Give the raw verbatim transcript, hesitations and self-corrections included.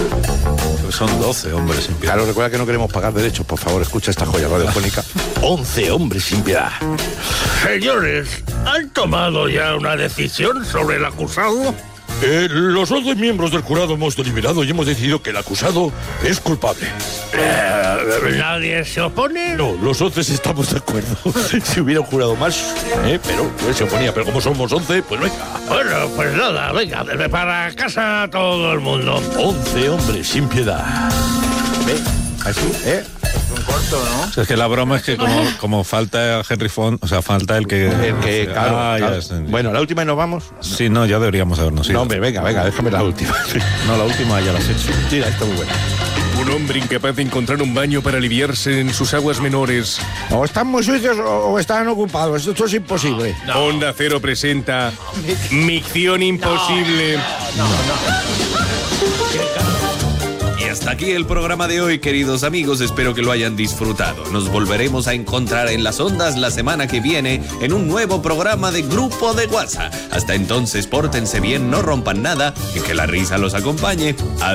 Pues son doce hombres sin piedad. Claro, recuerda que no queremos pagar derechos, por favor, escucha esta joya radiofónica. once hombres sin piedad. Señores, ¿han tomado ya una decisión sobre el acusado? Eh, los once miembros del jurado hemos deliberado y hemos decidido que el acusado es culpable. Eh, ¿Nadie se opone? No, los once estamos de acuerdo. Si hubiera un jurado más, eh, pero él se oponía. Pero como somos once, pues venga. Bueno, pues nada, venga, para casa todo el mundo. once hombres sin piedad. ¿Ve? ¿Así? ¿Eh? Un corto, ¿no? O sea, es que la broma es que como, como falta Henry Font, o sea, falta el que... El que, claro, Ah, ya claro. sé. Bueno, la última y nos vamos. Sí, no, ya deberíamos habernos ido. No, hombre, venga, venga, déjame la última. No, la última ya la has hecho. Mira, está muy buena. Un hombre incapaz de encontrar un baño para aliviarse en sus aguas menores. O están muy sucios o, o están ocupados. Esto es imposible. Onda Cero presenta Micción Imposible. Y hasta aquí el programa de hoy, queridos amigos. Espero que lo hayan disfrutado. Nos volveremos a encontrar en las ondas la semana que viene en un nuevo programa de Grupo de WhatsApp. Hasta entonces, pórtense bien, no rompan nada y que la risa los acompañe.